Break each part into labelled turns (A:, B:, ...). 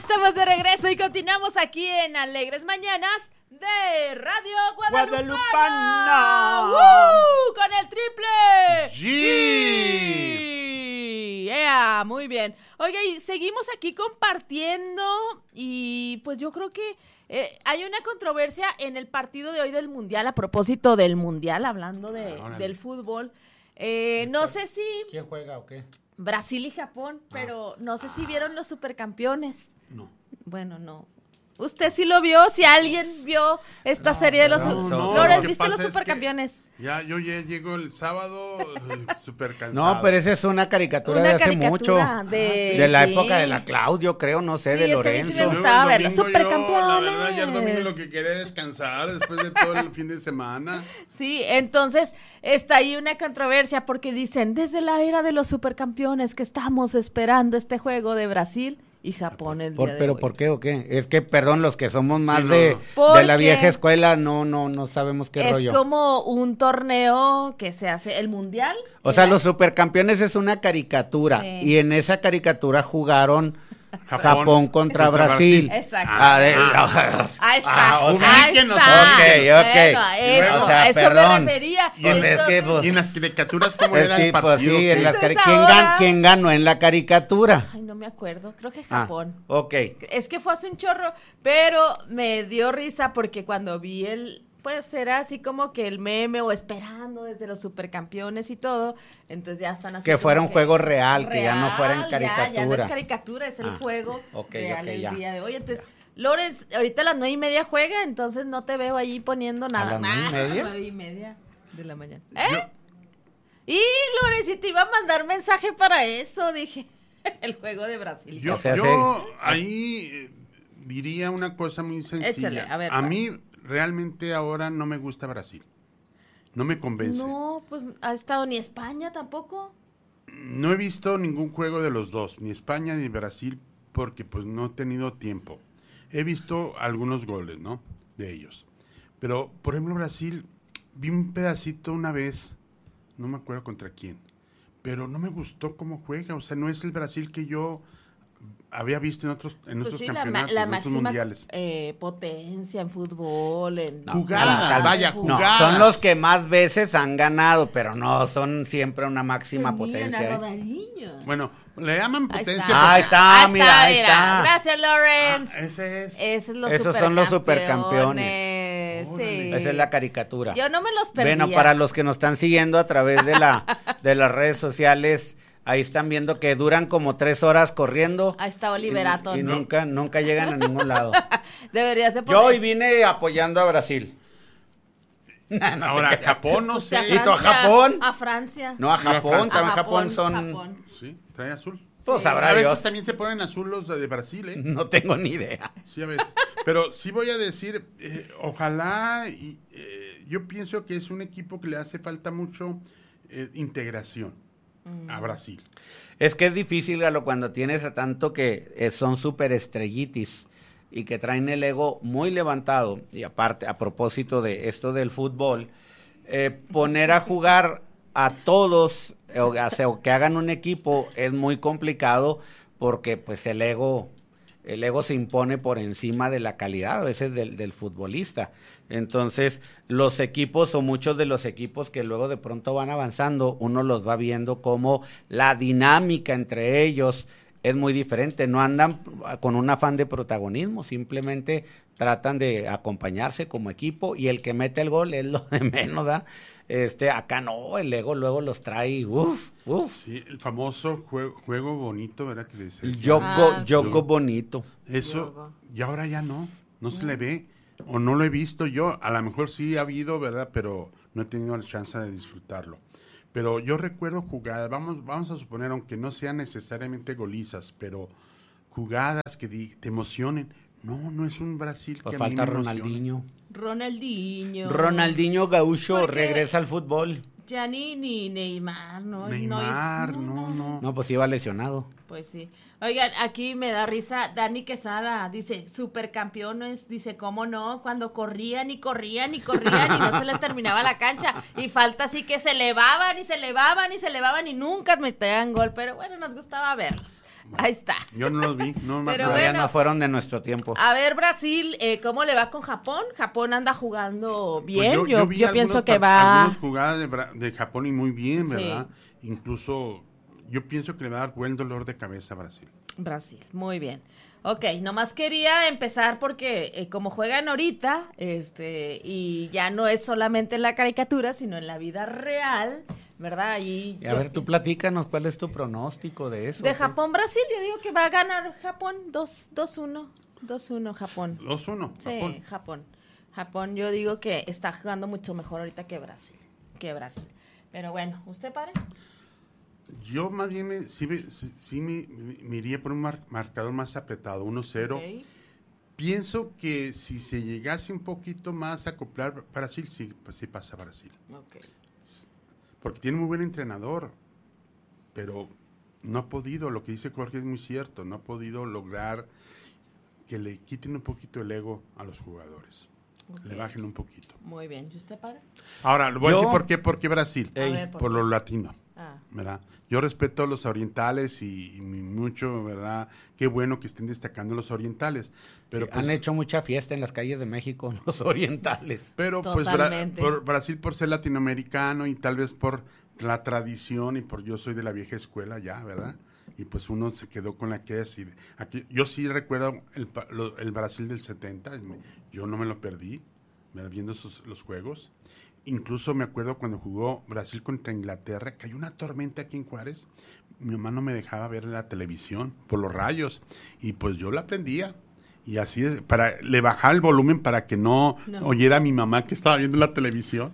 A: estamos de regreso y continuamos aquí en Alegres Mañanas de Radio Guadalupana. Con el triple
B: G.
A: Yeah, muy bien. Oiga, y seguimos aquí compartiendo y pues yo creo que hay una controversia en el partido de hoy del Mundial, a propósito del Mundial, hablando del fútbol. No sé si...
B: ¿Quién juega o qué?
A: Brasil y Japón, pero no sé si vieron los supercampeones.
B: No.
A: Bueno, no. ¿Usted sí lo vio? Si alguien vio esta serie de los... Flores, ¿viste los supercampeones?
C: Yo ya llego el sábado súper cansado.
B: No, pero esa es una caricatura de hace mucho. De la época de la Claudio, creo, no sé, de Lorenzo.
A: Sí, me gustaba ver los supercampeones.
C: La verdad, ya el domingo lo que quería es descansar después de todo el fin de semana.
A: Sí, entonces está ahí una controversia porque dicen, desde la era de los supercampeones que estamos esperando este juego de Brasil y Japón el día de
B: ¿Pero
A: hoy.
B: por qué o qué? Es que, perdón, los que somos más
A: de
B: la vieja escuela, no sabemos qué rollo.
A: Es como un torneo que se hace, el Mundial.
B: O sea, los supercampeones es una caricatura,
A: sí.
B: Y en esa caricatura jugaron Japón contra Brasil.
A: Exacto.
B: Ahí
A: está.
C: Ubíquenos.
B: Ok.
A: Bueno, eso,
B: O sea,
A: eso
B: perdón.
A: me refería.
B: Pues es que, pues,
C: Y en las caricaturas, ¿cómo era el partido?
B: Pues sí, en las
A: Entonces ahora...
B: ¿Quién ganó en la caricatura?
A: Ay, no me acuerdo, creo que Japón.
B: Ok.
A: Es que fue hace un chorro, pero me dio risa porque cuando vi pues era así como que el meme o esperando desde los supercampeones y todo, entonces ya están así.
B: Que fuera un juego real, que ya no fuera en
A: Ya
B: caricatura.
A: no es caricatura, es el juego real el día de hoy. Entonces, Lorenz, ahorita a las 9:30 juega, entonces no te veo ahí poniendo nada.
B: ¿A las 9:30?
A: 9:30 de la mañana. Y Lorenz, si te iba a mandar mensaje para eso, dije, el juego de Brasil.
C: Yo ahí diría una cosa muy sencilla.
A: Échale, a ver.
C: A mí realmente ahora no me gusta Brasil. No me convence.
A: No, pues ha estado ni España tampoco.
C: No he visto ningún juego de los dos, ni España ni Brasil, porque pues no he tenido tiempo. He visto algunos goles, ¿no? De ellos. Pero, por ejemplo, Brasil, vi un pedacito una vez, no me acuerdo contra quién, pero no me gustó cómo juega. O sea, no es el Brasil que yo había visto en otros campeonatos,
A: la
C: en otros
A: máxima
C: mundiales.
A: Potencia en fútbol, en
C: jugadas.
B: Son los que más veces han ganado, pero no son siempre una máxima potencia.
C: Bueno, le llaman potencia.
B: Ahí está, mira.
A: Gracias, Lorenz.
B: Esos son los supercampeones.
A: Sí.
B: Esa es la caricatura.
A: Yo no me los perdía.
B: Bueno, para los que nos están siguiendo a través de las redes sociales, ahí están viendo que duran como 3 horas corriendo.
A: Ahí está Oliverato.
B: Y nunca llegan a ningún lado.
A: Deberías de poner.
B: Yo hoy vine apoyando a Brasil.
C: Ahora, a Japón, no sé.
B: ¿Y tú a Japón?
A: A Francia.
B: No, a Japón.
A: A
B: Japón son...
C: Sí, trae azul.
B: Pues sabrá
C: a
B: Dios.
C: veces también se ponen azul los de Brasil, ¿eh?
B: No tengo ni idea.
C: Sí, a veces. Pero sí voy a decir, ojalá, yo pienso que es un equipo que le hace falta mucho integración a Brasil.
B: Es que es difícil, Galo, cuando tienes a tanto que son súper estrellitis y que traen el ego muy levantado, y aparte, a propósito de esto del fútbol, poner a jugar a todos, o que hagan un equipo, es muy complicado porque pues el ego se impone por encima de la calidad a veces del futbolista. Entonces, los equipos o muchos de los equipos que luego de pronto van avanzando, uno los va viendo como la dinámica entre ellos es muy diferente. No andan con un afán de protagonismo, simplemente tratan de acompañarse como equipo y el que mete el gol es lo de menos, ¿verdad? Acá no, el ego luego los trae,
C: Sí, el famoso juego bonito, ¿verdad? Que dice.
B: Yoko bonito.
C: Eso, y ahora ya no se le ve, o no lo he visto yo, a lo mejor sí ha habido, ¿verdad? Pero no he tenido la chance de disfrutarlo. Pero yo recuerdo jugadas, vamos a suponer, aunque no sean necesariamente golizas, pero jugadas que te emocionen. No es un Brasil
B: pues
C: que a mí
B: falta
C: me emocione.
B: Ronaldinho Gaúcho regresa al fútbol.
A: Ya ni Neymar, ¿no?
C: Neymar, no.
B: No, pues iba lesionado.
A: Pues sí. Oigan, aquí me da risa Dani Quesada, dice, supercampeones, dice, ¿cómo no? Cuando corrían y corrían y corrían y no se les terminaba la cancha. Y falta así que se elevaban y se elevaban y se elevaban y nunca metían gol. Pero bueno, nos gustaba verlos.
C: Bueno,
A: ahí está.
C: Yo no los vi, no me
A: Pero
C: acuerdo.
B: Ya
A: bueno.
B: no fueron de nuestro tiempo.
A: A ver, Brasil, ¿cómo le va con Japón? Japón anda jugando
C: Pues
A: bien.
C: yo vi
A: Yo pienso que
C: algunas
A: va...
C: algunas jugadas de Japón y muy bien,
A: Sí.
C: ¿verdad? Incluso yo pienso que le va a dar buen dolor de cabeza a Brasil.
A: Brasil, muy bien. Ok, nomás quería empezar porque como juegan ahorita, y ya no es solamente en la caricatura, sino en la vida real, ¿verdad?
B: Y a ver, tú platícanos, ¿cuál es tu pronóstico de eso?
A: De Japón-Brasil, yo digo que va a ganar Japón 2-1. 2-1 Japón.
C: 2-1,
A: Sí,
C: Japón.
A: Japón. Japón, yo digo que está jugando mucho mejor ahorita que Brasil. Pero bueno, ¿usted, padre?
C: Yo más bien me iría por un marcador más apretado, 1-0.
A: Ok.
C: Pienso que si se llegase un poquito más a acoplar Brasil, sí, pues sí pasa Brasil.
A: Ok.
C: Porque tiene muy buen entrenador, pero no ha podido, lo que dice Jorge es muy cierto, no ha podido lograr que le quiten un poquito el ego a los jugadores.
A: Ok.
C: Le bajen un poquito.
A: Muy bien. ¿Y usted, padre?
C: Ahora, le voy a
B: Yo-
C: decir por qué Brasil.
A: A ver, ¿por
C: por
A: qué?
C: lo latino.
A: Ah,
C: ¿Verdad? Yo respeto a los orientales y mucho, ¿verdad? Qué bueno que estén destacando los orientales. Pero pues,
B: Han hecho mucha fiesta en las calles de México, los orientales.
C: pero pues
A: Totalmente.
C: Brasil por ser latinoamericano y tal vez por la tradición y por yo soy de la vieja escuela ya, ¿verdad? Y pues uno se quedó con la que es. Aquí, yo sí recuerdo el Brasil del 70, yo no me lo perdí, ¿verdad? Viendo los juegos. Incluso me acuerdo cuando jugó Brasil contra Inglaterra, cayó una tormenta aquí en Juárez. Mi mamá no me dejaba ver la televisión por los rayos. Y pues yo la prendía. Y así le bajaba el volumen para que no oyera a mi mamá que estaba viendo la televisión.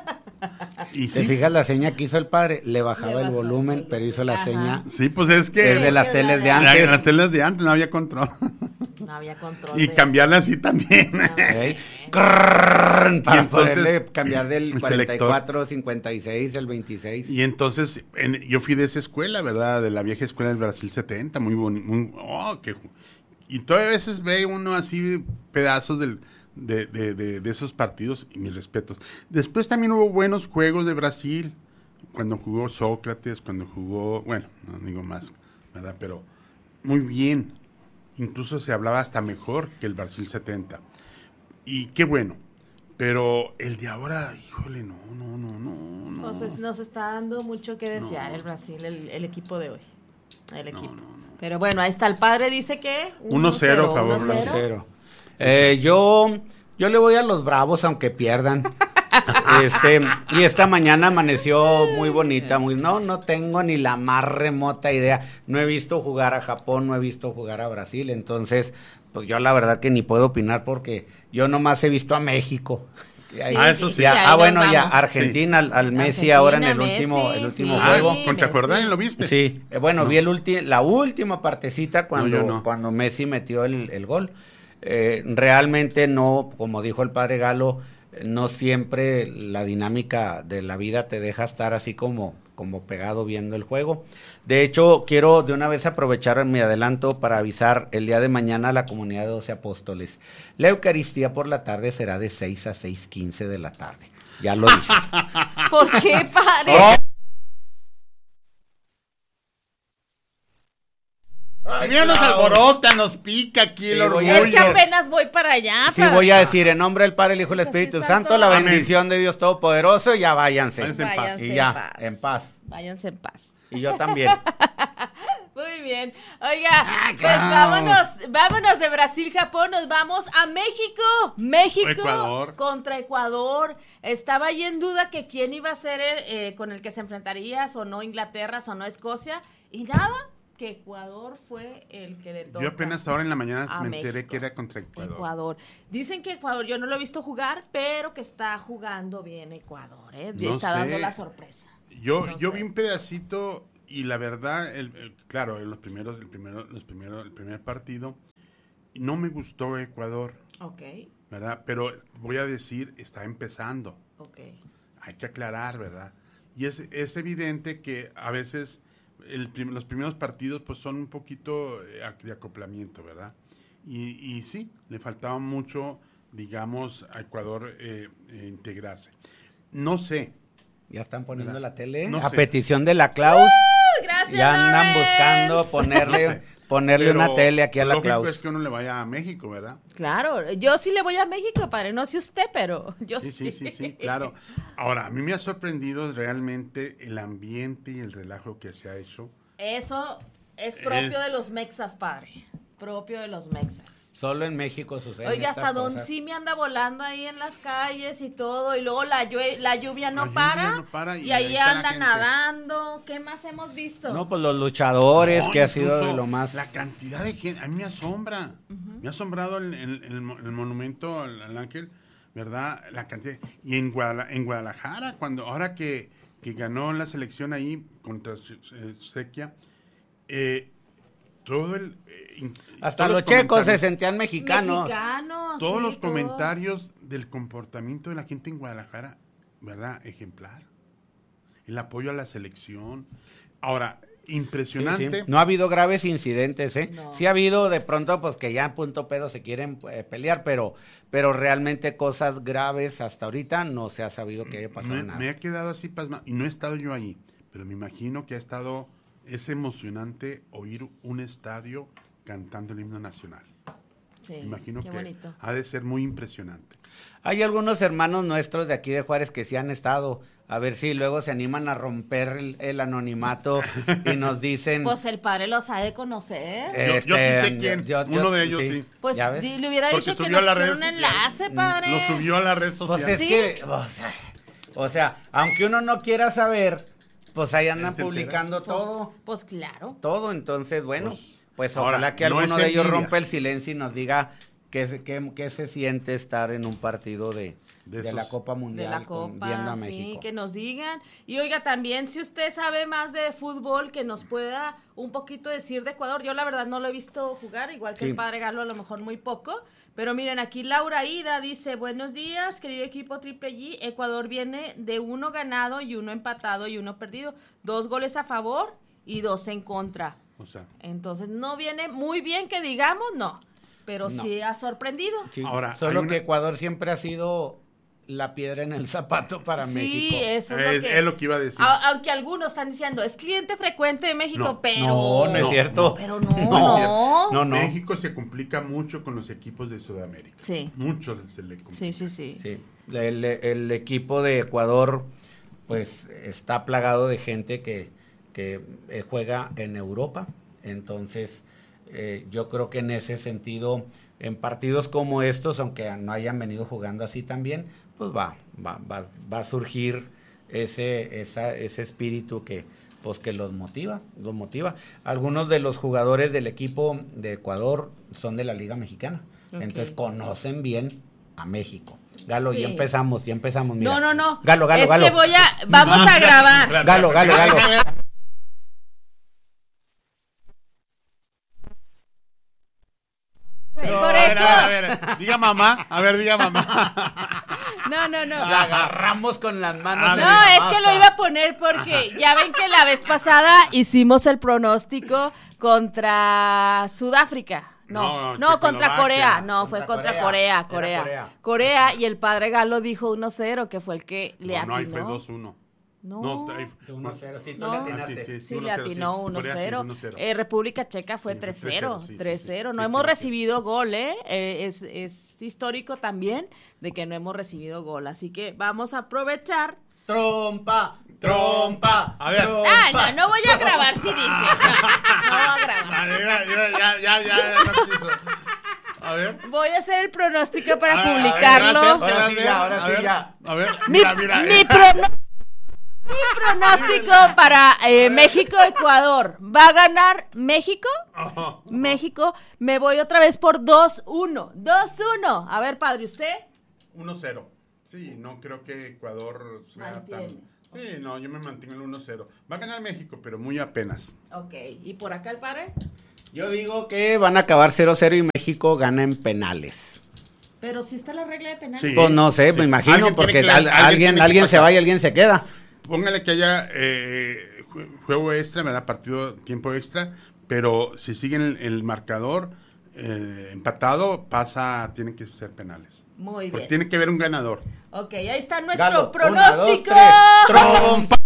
C: Y
B: ¿Te
C: sí,
B: fijas la seña que hizo el padre? Le bajaba
A: Le
B: el
A: bajaba
B: volumen,
A: el
B: pero hizo
A: volumen.
B: la
A: Ajá.
B: seña
C: sí, pues es que
B: de las teles de
C: en
B: antes.
C: las teles de antes no había control.
A: no había control.
C: Y
A: de
C: cambiarla así también.
B: ¿Ok? Crrrr, para
C: entonces,
B: poderle cambiar del
C: el
B: 44, 56, el 26.
C: Y entonces yo fui de esa escuela, ¿verdad? De la vieja escuela del Brasil 70, muy bonito. Y todavía a veces ve uno así pedazos de esos partidos y mis respetos. Después también hubo buenos juegos de Brasil, cuando jugó Sócrates, cuando jugó, bueno, no digo más, ¿verdad? Pero muy bien. Incluso se hablaba hasta mejor que el Brasil 70. Y qué bueno. Pero el de ahora, híjole, no.
A: Entonces nos está dando mucho que desear el Brasil, el equipo de hoy. El equipo. Pero bueno, ahí está el padre, dice que
C: 1-0 favor
A: 1-0.
B: Yo le voy a los Bravos aunque pierdan. Y esta mañana amaneció muy bonita, no tengo ni la más remota idea. No he visto jugar a Japón, no he visto jugar a Brasil, entonces pues yo la verdad que ni puedo opinar porque yo nomás he visto a México.
C: Eso sí.
B: Ya,
A: ahí
B: bueno,
A: nos
B: ya
A: vamos.
B: Argentina, al Messi
A: Argentina,
B: ahora en el
A: Messi,
B: último
A: sí.
B: juego.
C: Contra
A: Messi.
C: Jordania, ¿lo viste?
B: Sí, bueno, vi la última partecita
C: yo no.
B: cuando Messi metió el gol. Realmente no, como dijo el padre Galo, no siempre la dinámica de la vida te deja estar así como pegado viendo el juego. De hecho, quiero de una vez aprovechar mi adelanto para avisar el día de mañana a la comunidad de 12 apóstoles. La Eucaristía por la tarde será de 6 a 6:15 de la tarde. Ya lo dije.
A: ¿Por qué, padre?
C: Mira, nos alborota, nos pica aquí el
B: Sí, voy
C: orgullo.
A: Es que apenas voy para allá.
B: Sí, voy a decir en nombre del Padre, el Hijo y el Espíritu Santo, la
C: Amén.
B: bendición de Dios Todopoderoso, y ya váyanse.
C: Váyanse en paz.
A: Váyanse
B: Y ya, en paz.
A: Váyanse en paz.
B: Y yo también.
A: Muy bien. Oiga, pues vámonos de Brasil-Japón, nos vamos a México. México
C: Ecuador.
A: contra Ecuador. Estaba ahí en duda que quién iba a ser con el que se enfrentaría, sonó Inglaterra, sonó Escocia, y nada, que Ecuador fue el que le tocó.
C: Yo apenas ahora en la mañana
A: a
C: me enteré
A: México.
C: que era contra Ecuador.
A: Ecuador. Dicen que Ecuador, yo no lo he visto jugar, pero que está jugando bien Ecuador, ¿eh?
C: No
A: Está
C: sé.
A: dando la sorpresa.
C: Yo
A: No
C: vi
A: sé.
C: un pedacito y la verdad, claro, en el primer partido, no me gustó Ecuador,
A: Ok,
C: ¿verdad? Pero voy a decir, está empezando.
A: ok.
C: Hay que aclarar, ¿verdad? Y es evidente que a veces los primeros partidos pues son un poquito de acoplamiento, ¿verdad? Y sí, le faltaba mucho, digamos, a Ecuador integrarse. No sé.
B: Ya están poniendo ¿verdad? La tele.
C: No
B: a
C: sé.
B: petición de la Klaus.
A: Gracias,
B: ya andan
A: Lawrence.
B: buscando ponerle una tele aquí a la Klaus.
C: Lógico es que uno le vaya a México, ¿verdad?
A: Claro, yo sí le voy a México, padre, no sé usted, pero yo sí.
C: Sí, claro. Ahora, a mí me ha sorprendido realmente el ambiente y el relajo que se ha hecho.
A: Eso es propio de los mexas, padre. Propio de los mexas.
B: Solo en México sucede.
A: Oiga, hasta Don Simi anda volando ahí en las calles y todo, y luego la lluvia no para y ahí anda nadando. ¿Qué más hemos visto?
B: No, pues los luchadores, que ha sido de lo más...
C: La cantidad de gente, a mí me asombra. Me ha asombrado el monumento al Ángel, ¿verdad? La cantidad. Y en Guadalajara, ahora que ganó la selección ahí contra Sequia,
B: hasta los checos se sentían mexicanos.
C: Todos los comentarios del comportamiento de la gente en Guadalajara, ¿verdad? Ejemplar. El apoyo a la selección. Ahora, impresionante.
B: Sí. No ha habido graves incidentes, ¿eh?
A: No.
B: Sí ha habido de pronto, pues que ya en punto pedo se quieren pelear, pero realmente cosas graves hasta ahorita no se ha sabido que haya pasado nada.
C: Me ha quedado así pasmado, y no he estado yo ahí, pero me imagino que es emocionante oír un estadio cantando el himno nacional.
A: Sí,
C: me imagino que
A: bonito.
C: Ha de ser muy impresionante.
B: Hay algunos hermanos nuestros de aquí de Juárez que sí han estado, a ver si luego se animan a romper el anonimato y nos dicen...
A: Pues el padre los ha de conocer.
C: Yo sí sé quién, uno de ellos sí.
A: Pues le hubiera
C: porque
A: dicho que nos hiciera un enlace, padre.
C: Lo subió a la red social.
B: Pues es que, o sea, aunque uno no quiera saber, pues ahí andan publicando todo.
A: Pues claro.
B: Todo, entonces, bueno, pues
C: ahora,
B: ojalá que alguno de ellos rompa el silencio y nos diga qué se siente estar en un partido de la Copa Mundial.
A: De la Copa,
B: viendo a
A: sí,
B: México.
A: que nos digan. Y oiga, también si usted sabe más de fútbol, que nos pueda un poquito decir de Ecuador. Yo la verdad no lo he visto jugar, igual que el padre Galo, a lo mejor muy poco. Pero miren, aquí Laura Ida dice, buenos días, querido equipo Triple G. Ecuador viene de 1 ganado y 1 empatado y 1 perdido. 2 goles a favor y 2 en contra.
C: O sea,
A: entonces, no viene muy bien que digamos, no. Pero sí ha sorprendido.
B: Sí,
C: ahora,
B: solo que Ecuador siempre ha sido la piedra en el zapato para México.
A: Sí, eso
C: es lo que iba a decir.
A: Aunque algunos están diciendo, es cliente frecuente de México, pero...
B: No es cierto.
A: Pero no.
C: México se complica mucho con los equipos de Sudamérica.
A: Sí.
C: Mucho se le complica.
A: Sí.
B: El equipo de Ecuador, pues, está plagado de gente que juega en Europa. Entonces, yo creo que en ese sentido, en partidos como estos, aunque no hayan venido jugando así también, pues va a surgir ese espíritu que los motiva. Algunos de los jugadores del equipo de Ecuador son de la Liga Mexicana. Okay. Entonces conocen bien a México. Galo, ya empezamos, mira.
A: No.
B: Galo.
A: Es que vamos a grabar.
B: Galo.
C: A ver, diga mamá.
A: No.
B: La agarramos con las manos.
A: No, es que lo iba a poner porque ya ven que la vez pasada hicimos el pronóstico contra Sudáfrica. No, contra Corea. No, fue contra Corea. Corea, y el padre Galo dijo 1-0, que fue el que le atinó.
C: No, ahí fue 2-1.
A: No,
B: 1-0, sí, tú
A: no,
B: le atinaste.
A: Sí, le atinó 1-0. República Checa fue 3-0. 3-0. No
C: sí,
A: hemos
C: sí,
A: recibido gol, Es histórico también de que no hemos recibido gol. Así que vamos a aprovechar.
B: Trompa.
C: A ver.
A: No voy a grabar si dice. No voy a grabar.
C: Ya, no quiso. A ver.
A: Voy a hacer el pronóstico para publicarlo.
B: Ahora sí ya.
C: A ver,
A: mira. Mi pronóstico para México-Ecuador. ¿Va a ganar México? México. Me voy otra vez por 2-1. 2-1. A ver, padre, ¿usted?
C: 1-0. Sí, no creo que Ecuador sea tan... Sí, no, yo me mantengo en el 1-0. Va a ganar México, pero muy apenas.
A: Ok. ¿Y por acá el padre?
B: Yo digo que van a acabar 0-0 y México gana en penales.
A: Pero si está la regla de penales.
B: Sí, pues no sé, me imagino, porque alguien se va y alguien se queda.
C: póngale que haya juego extra, ¿verdad? Partido, tiempo extra, pero si siguen el marcador empatado, tienen que ser penales.
A: Muy
C: Porque
A: bien.
C: tiene que haber un ganador.
A: Ok, ahí está nuestro
B: Galo,
A: pronóstico.
B: 1, 2, 3, trompa.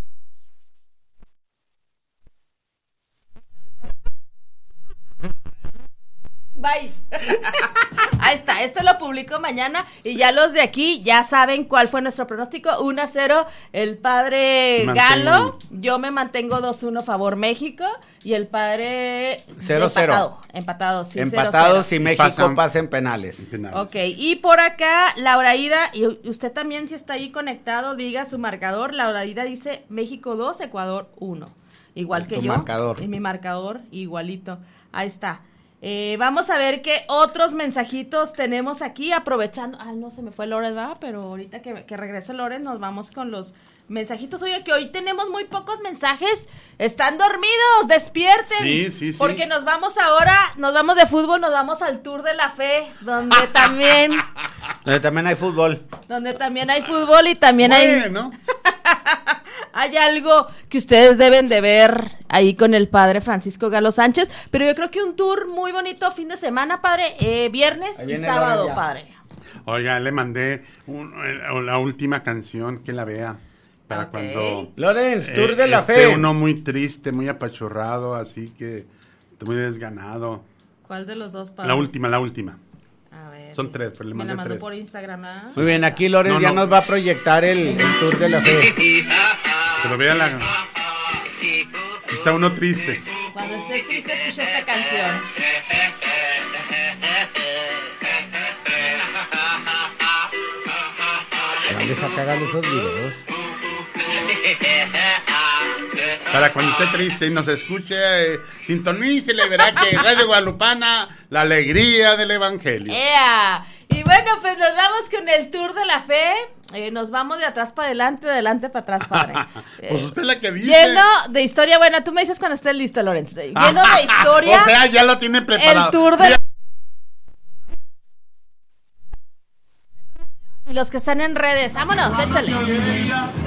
A: Bye. Ahí está, esto lo publico mañana y ya los de aquí ya saben cuál fue nuestro pronóstico. 1-0 el padre Galo, yo me mantengo 2-1 favor México y el padre
B: 0-0.
A: Empatado, sí,
B: Empatados
A: 0-0.
B: si México
C: Pasan
B: pasa en penales.
C: Penales.
A: Ok, y por acá Lauraída, y usted también si está ahí conectado, diga su marcador. Lauraída dice México 2, Ecuador 1. Igual
B: Es
A: que
B: tu
A: yo.
B: marcador.
A: Y mi marcador igualito. Ahí está. Vamos a ver qué otros mensajitos tenemos aquí, aprovechando. Ay, no se me fue Loren, ¿verdad? Pero ahorita que regrese Loren, nos vamos con los mensajitos. Oye, que hoy tenemos muy pocos mensajes. Están dormidos, despierten.
C: Sí.
A: Porque nos vamos de fútbol, nos vamos al Tour de la Fe, donde también
B: Hay fútbol.
A: Y también hay...
C: Bueno.
A: Hay algo que ustedes deben de ver ahí con el padre Francisco Galo Sánchez, pero yo creo que un tour muy bonito fin de semana, padre, viernes
B: Ahí
A: y
B: viene
A: sábado,
B: Loren ya.
A: padre.
C: Oiga, le mandé la última canción que la vea para
A: Ok.
C: cuando
B: Lorenz, Tour de la
C: esté
B: Fe.
C: uno muy triste, muy apachurrado, así que muy desganado.
A: ¿Cuál de los dos, padre?
C: La última.
A: A ver.
C: Son 3, pero le
A: Me la
C: mandé
A: mandó
C: 3.
A: por Instagram, ¿ah?
B: Muy bien, aquí Lorenz
C: No,
B: ya
C: no.
B: nos va a proyectar el Tour de la Fe.
C: Pero véala. Si está uno triste.
A: Cuando estés triste, escucha esta canción.
B: ¿Dónde sacan esos videos?
C: Para cuando esté triste y nos escuche, sintonícele, verá que Radio Guadalupana, la alegría del evangelio.
A: ¡Ea! Y bueno, pues nos vamos con el Tour de la Fe. Nos vamos de atrás para adelante, de adelante para atrás, padre.
C: Pues usted es la que dice.
A: Lleno de historia. Bueno, tú me dices cuando estés listo, Lorenz. Lleno de historia.
C: O sea, ya lo tiene preparado.
A: El Tour de... Y los que están en redes. Vámonos, échale.